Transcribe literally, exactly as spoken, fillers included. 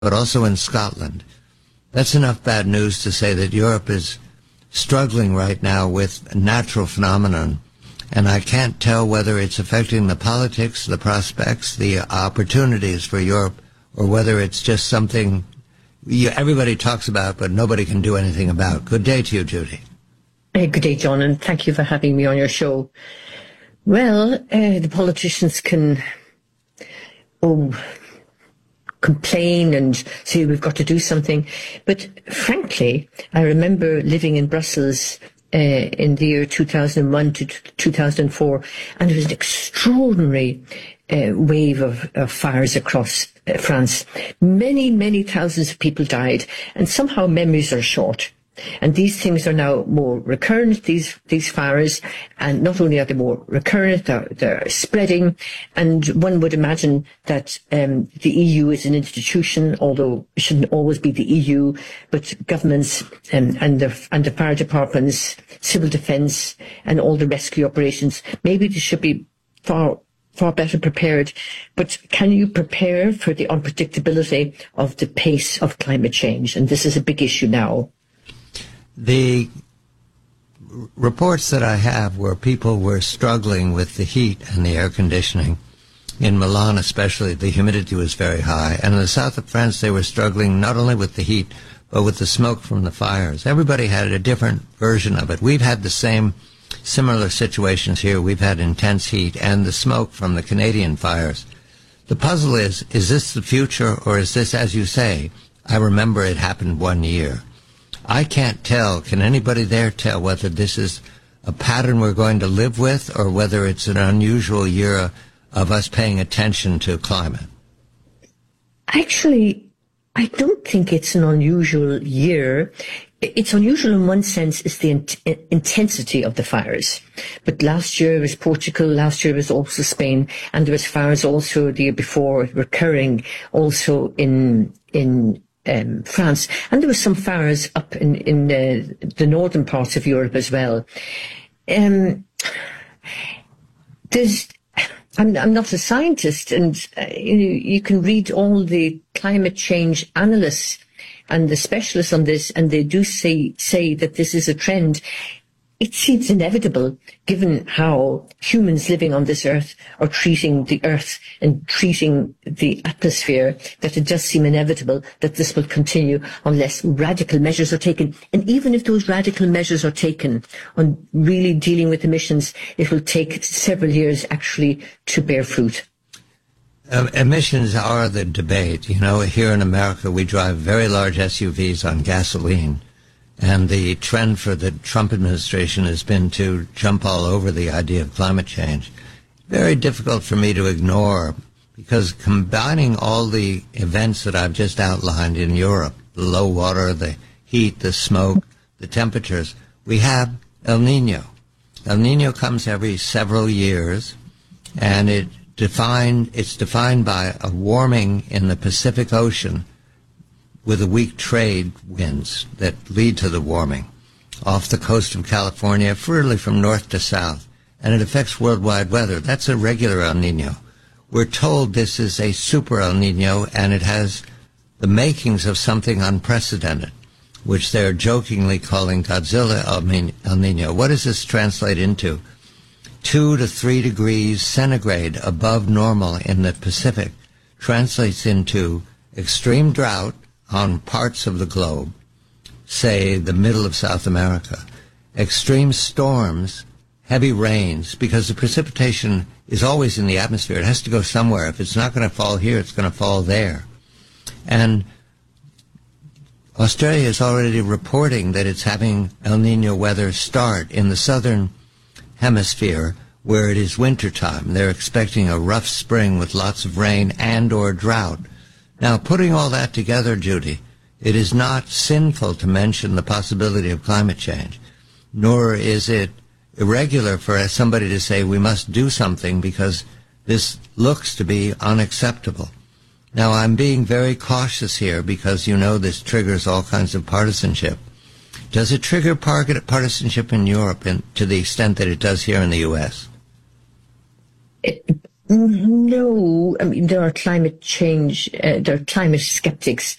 but also in Scotland. That's enough bad news to say that Europe is struggling right now with a natural phenomenon, and I can't tell whether it's affecting the politics, the prospects, the opportunities for Europe, or whether it's just something you, everybody talks about but nobody can do anything about. Good day to you, Judy. Uh, good day, John, and thank you for having me on your show. Well, uh, the politicians can oh, complain and say we've got to do something. But frankly, I remember living in Brussels uh, in the year two thousand one to two thousand four, and it was an extraordinary uh, wave of, of fires across uh, France. Many, many thousands of people died, and somehow memories are short. And these things are now more recurrent, these these fires, and not only are they more recurrent, they're, they're spreading, and one would imagine that um, the E U is an institution, although it shouldn't always be the E U, but governments um, and, the, and the fire departments, civil defence, and all the rescue operations, maybe they should be far far better prepared. But can you prepare for the unpredictability of the pace of climate change? And this is a big issue now. The reports that I have where people were struggling with the heat and the air conditioning, in Milan especially, the humidity was very high. And in the south of France, they were struggling not only with the heat, but with the smoke from the fires. Everybody had a different version of it. We've had the same similar situations here. We've had intense heat and the smoke from the Canadian fires. The puzzle is, is this the future, or is this, as you say, I remember it happened one year? I can't tell. Can anybody there tell whether this is a pattern we're going to live with, or whether it's an unusual year of us paying attention to climate? Actually, I don't think it's an unusual year. It's unusual in one sense, is the in- intensity of the fires. But last year was Portugal, last year was also Spain, and there was fires also the year before recurring also in in Um, France, and there were some fires up in, in uh, the northern parts of Europe as well. Um, there's, I'm, I'm not a scientist, and uh, you know, you can read all the climate change analysts and the specialists on this, and they do say say that this is a trend. It seems inevitable, given how humans living on this earth are treating the earth and treating the atmosphere, that it does seem inevitable that this will continue unless radical measures are taken. And even if those radical measures are taken on really dealing with emissions, it will take several years actually to bear fruit. Uh, emissions are the debate. You know, here in America, we drive very large S U Vs on gasoline. And the trend for the Trump administration has been to jump all over the idea of climate change. Very difficult for me to ignore, because combining all the events that I've just outlined in Europe, the low water, the heat, the smoke, the temperatures, we have El Nino. El Nino comes every several years, and it defined, it's defined by a warming in the Pacific Ocean with the weak trade winds that lead to the warming off the coast of California, really from north to south, and it affects worldwide weather. That's a regular El Nino. We're told this is a super El Nino, and it has the makings of something unprecedented, which they're jokingly calling Godzilla El Nino. What does this translate into? Two to three degrees centigrade above normal in the Pacific translates into extreme drought on parts of the globe, say the middle of South America, extreme storms, heavy rains, because the precipitation is always in the atmosphere. It has to go somewhere. If it's not going to fall here, it's going to fall there. And Australia is already reporting that it's having El Nino weather start in the southern hemisphere where it is wintertime. They're expecting a rough spring with lots of rain and or drought. Now, putting all that together, Judy, it is not sinful to mention the possibility of climate change, nor is it irregular for somebody to say we must do something because this looks to be unacceptable. Now, I'm being very cautious here because, you know, this triggers all kinds of partisanship. Does it trigger partisanship in Europe in, to the extent that it does here in the U S? It, No, I mean, there are climate change, uh, there are climate skeptics